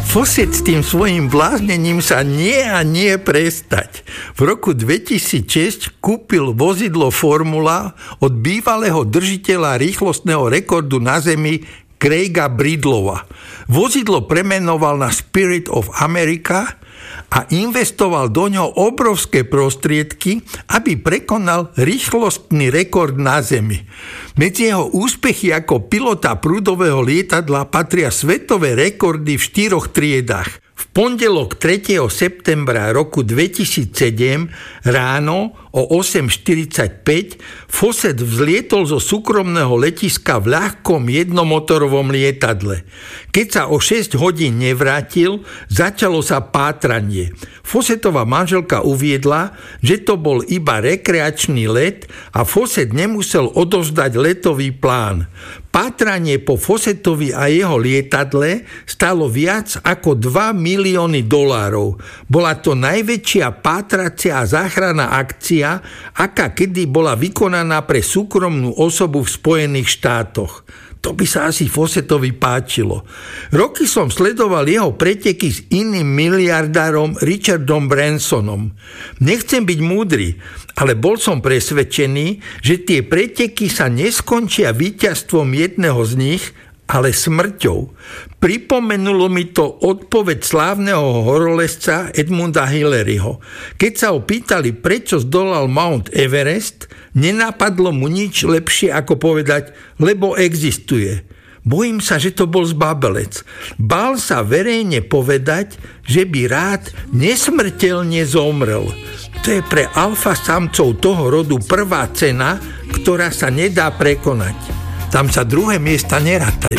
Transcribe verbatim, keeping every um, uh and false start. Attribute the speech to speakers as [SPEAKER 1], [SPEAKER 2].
[SPEAKER 1] Fawcett s tým svojím bláznením sa nie a nie prestať. V roku dvetisícšesť kúpil vozidlo Formula od bývalého držiteľa rýchlostného rekordu na Zemi Craiga Bridlova. Vozidlo premenoval na Spirit of America a investoval do ňoho obrovské prostriedky, aby prekonal rýchlostný rekord na Zemi. Medzi jeho úspechy ako pilota prúdového lietadla patria svetové rekordy v štyroch triedách. V pondelok tretieho septembra roku dvetisícsedem ráno o osem štyridsaťpäť Fawcett vzlietol zo súkromného letiska v ľahkom jednomotorovom lietadle. Keď sa o šesť hodín nevrátil, začalo sa pátranie. Fawcettová manželka uviedla, že to bol iba rekreačný let a Fawcett nemusel odovzdať letový plán. Pátranie po Fawcettovi a jeho lietadle stalo viac ako dva milióny dolárov. Bola to najväčšia pátracia a záchranná akcia, aká kedy bola vykonaná pre súkromnú osobu v Spojených štátoch. To by sa asi Fawcettovi páčilo. Roky som sledoval jeho preteky s iným miliardárom Richardom Bransonom. Nechcem byť múdry, ale bol som presvedčený, že tie preteky sa neskončia víťazstvom jedného z nich, ale smrťou. Pripomenulo mi to odpoveď slávneho horolezca Edmunda Hillaryho. Keď sa ho pýtali, prečo zdolal Mount Everest, nenapadlo mu nič lepšie ako povedať, lebo existuje. Bojím sa, že to bol zbabelec. Bál sa verejne povedať, že by rád nesmrteľne zomrel. To je pre alfa samcov toho rodu prvá cena, ktorá sa nedá prekonať. Tam sa druhé miesta nerátajú.